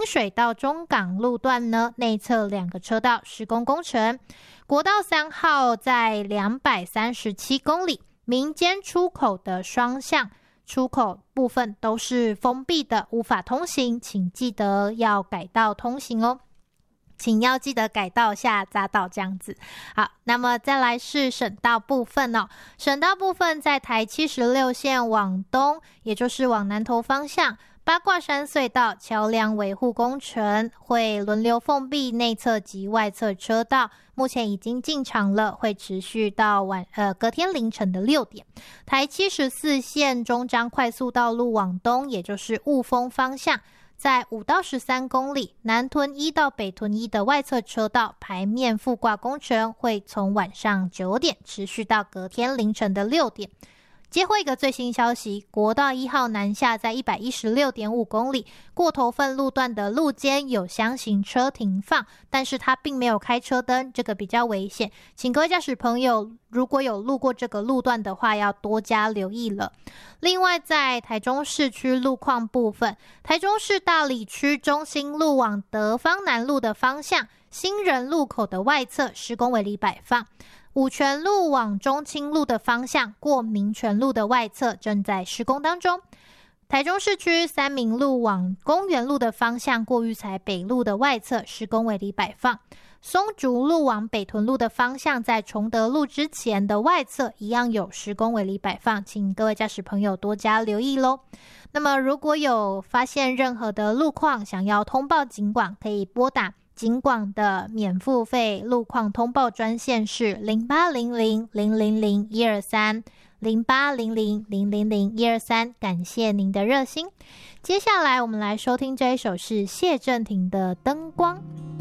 清水到中港路段呢，内侧2个车道施工工程。国道3号在237公里，民间出口的双向出口部分都是封闭的，无法通行，请记得要改道通行哦。请要记得改道下匝道这样子。好，那么再来是省道部分哦。省道部分在台76线往东，也就是往南投方向，八卦山隧道桥梁维护工程会轮流封闭内侧及外侧车道，目前已经进场了，会持续到隔天凌晨的6点。台74线中彰快速道路往东，也就是雾峰方向，在5到13公里，南屯1到北屯1的外侧车道排面覆挂工程会从晚上9点持续到隔天凌晨的6点。接获一个最新消息，国道1号南下在 116.5 公里，过头份路段的路肩有厢型车停放，但是它并没有开车灯，这个比较危险，请各位驾驶朋友如果有路过这个路段的话，要多加留意了。另外在台中市区路况部分，台中市大里区中心路往德芳南路的方向，新人路口的外侧施工围篱摆放，五权路往中清路的方向，过民权路的外侧正在施工当中。台中市区三民路往公园路的方向，过育才北路的外侧施工围篱摆放。松竹路往北屯路的方向，在崇德路之前的外侧一样有施工围篱摆放，请各位驾驶朋友多加留意咯。那么如果有发现任何的路况想要通报警广，可以拨打警广的免付费路况通报专线是0800000123 0800000123，感谢您的热心。接下来我们来收听这一首是谢震廷的《灯光》。